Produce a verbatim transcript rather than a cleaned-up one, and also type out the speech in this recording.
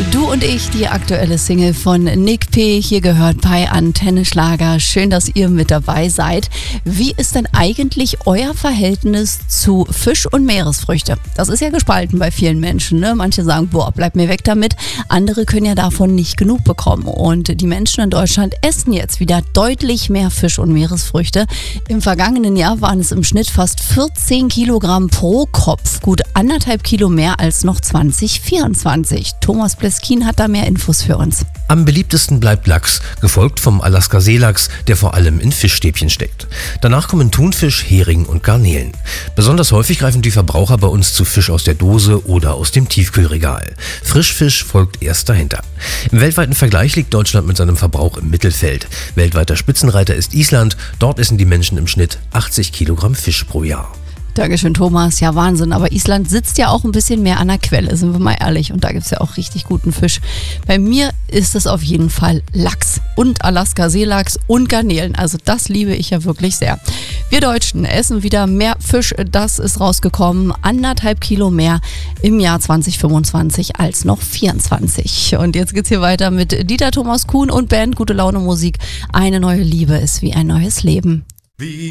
Du und ich, die aktuelle Single von Nick P. Hier gehört bei Antenne Schlager. Schön, dass ihr mit dabei seid. Wie ist denn eigentlich euer Verhältnis zu Fisch und Meeresfrüchte? Das ist ja gespalten bei vielen Menschen, ne? Manche sagen, boah, bleib mir weg damit. Andere können ja davon nicht genug bekommen. Und die Menschen in Deutschland essen jetzt wieder deutlich mehr Fisch und Meeresfrüchte. Im vergangenen Jahr waren es im Schnitt fast vierzehn Kilogramm pro Kopf. Gut anderthalb Kilo mehr als noch zwanzig vierundzwanzig. Thomas Pleskin hat da mehr Infos für uns. Am beliebtesten bleibt Lachs, gefolgt vom Alaska-Seelachs, der vor allem in Fischstäbchen steckt. Danach kommen Thunfisch, Hering und Garnelen. Besonders häufig greifen die Verbraucher bei uns zu Fisch aus der Dose oder aus dem Tiefkühlregal. Frischfisch folgt erst dahinter. Im weltweiten Vergleich liegt Deutschland mit seinem Verbrauch im Mittelfeld. Weltweiter Spitzenreiter ist Island. Dort essen die Menschen im Schnitt achtzig Kilogramm Fisch pro Jahr. Dankeschön, Thomas. Ja, Wahnsinn. Aber Island sitzt ja auch ein bisschen mehr an der Quelle, sind wir mal ehrlich. Und da gibt es ja auch richtig guten Fisch. Bei mir ist es auf jeden Fall Lachs und Alaska-Seelachs und Garnelen. Also das liebe ich ja wirklich sehr. Wir Deutschen essen wieder mehr Fisch. Das ist rausgekommen. Anderthalb Kilo mehr im Jahr zwanzig fünfundzwanzig als noch vierundzwanzig. Und jetzt geht's hier weiter mit Dieter Thomas Kuhn und Band Gute Laune Musik. Eine neue Liebe ist wie ein neues Leben. Wie